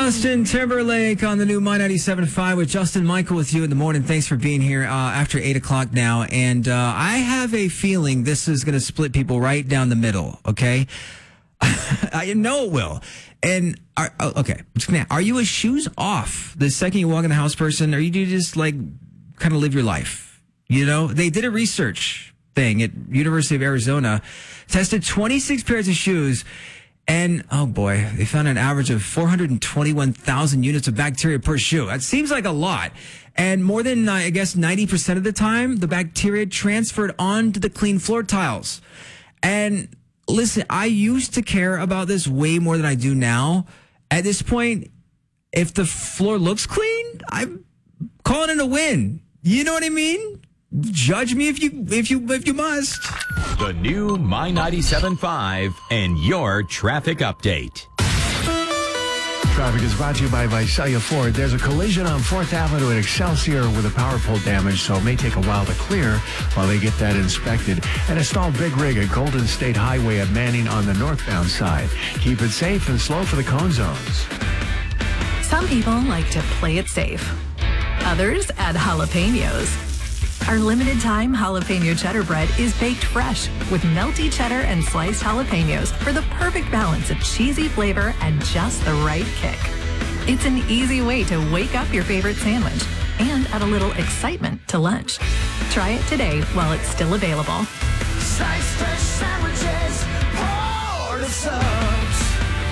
Justin Timberlake on the new My 97.5 with Justin Michael with you in the morning. Thanks for being here after 8 o'clock now. And I have a feeling this is going to split people right down the middle, okay? I know it will. And, okay, are you a shoes off the second you walk in the house person, or you do just, like, kind of live your life? You know, they did a research thing at University of Arizona, tested 26 pairs of shoes, and, oh boy, they found an average of 421,000 units of bacteria per shoe. That seems like a lot. And more than, I guess, 90% of the time, the bacteria transferred onto the clean floor tiles. And listen, I used to care about this way more than I do now. At this point, if the floor looks clean, I'm calling it a win. You know what I mean? Judge me if you must. The new My 97.5 and your traffic update. Traffic is brought to you by Visalia Ford. There's a collision on 4th Avenue at Excelsior with a power pole damage, so it may take a while to clear while they get that inspected. And a stalled big rig at Golden State Highway at Manning on the northbound side. Keep it safe and slow for the cone zones. Some people like to play it safe. Others add jalapenos. Our limited time jalapeno cheddar bread is baked fresh with melty cheddar and sliced jalapenos for the perfect balance of cheesy flavor and just the right kick. It's an easy way to wake up your favorite sandwich and add a little excitement to lunch. Try it today while it's still available. Sliced fresh sandwiches, poured of subs.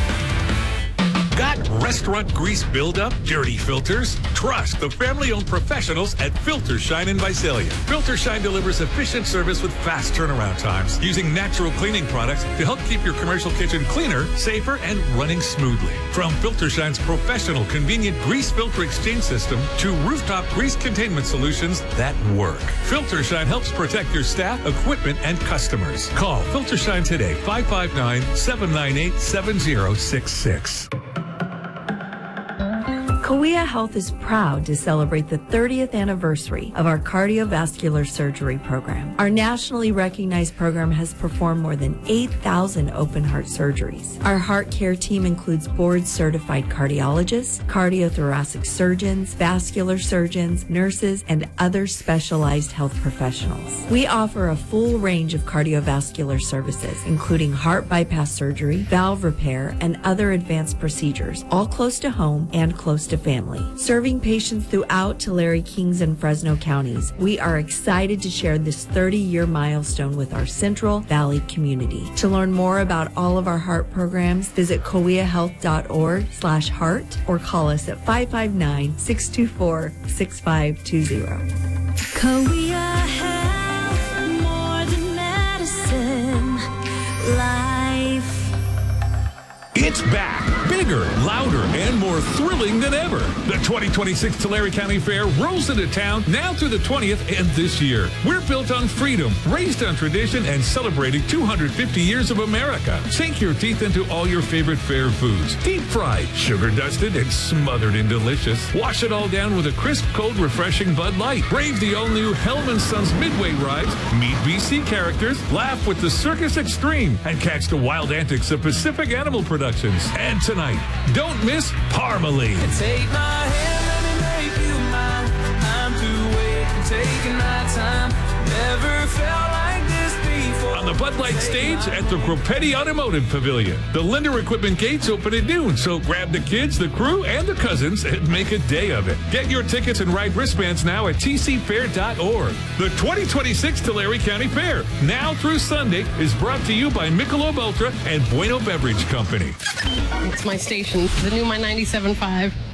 Got restaurant grease buildup? Dirty filters? Trust the family-owned professionals at Filter Shine in Visalia. Filter Shine delivers efficient service with fast turnaround times using natural cleaning products to help keep your commercial kitchen cleaner, safer, and running smoothly. From Filter Shine's professional, convenient grease filter exchange system to rooftop grease containment solutions that work. Filter Shine helps protect your staff, equipment, and customers. Call Filter Shine today, 559-798-7066. Kauai Health is proud to celebrate the 30th anniversary of our cardiovascular surgery program. Our nationally recognized program has performed more than 8,000 open heart surgeries. Our heart care team includes board-certified cardiologists, cardiothoracic surgeons, vascular surgeons, nurses, and other specialized health professionals. We offer a full range of cardiovascular services, including heart bypass surgery, valve repair, and other advanced procedures, all close to home and close to family. Serving patients throughout Tulare, Kings, and Fresno counties, we are excited to share this 30-year milestone with our Central Valley community. To learn more about all of our heart programs, visit kauaihealth.org/heart or call us at 559-624-6520. Kauai Health, more than medicine, life. It's back. Bigger, louder, and more thrilling than ever. The 2026 Tulare County Fair rolls into town now through the 20th and this year. We're built on freedom, raised on tradition, and celebrating 250 years of America. Sink your teeth into all your favorite fair foods. Deep fried, sugar dusted, and smothered in delicious. Wash it all down with a crisp, cold, refreshing Bud Light. Brave the all-new Hellman Sons Midway rides, meet BC characters, laugh with the Circus Extreme, and catch the wild antics of Pacific Animal Productions. And tonight, don't miss Parmalee. Take my hand, let me make you mine. I'm through waiting, taking my time. Never felt like this before. On the Bud Light stage at the Cropetti Automotive Pavilion. The Linder Equipment gates open at noon, so grab the kids, the crew, and the cousins and make a day of it. Get your tickets and ride wristbands now at tcfair.org. The 2026 Tulare County Fair, now through Sunday, is brought to you by Michelob Ultra and Bueno Beverage Company. It's my station, the new My 97.5.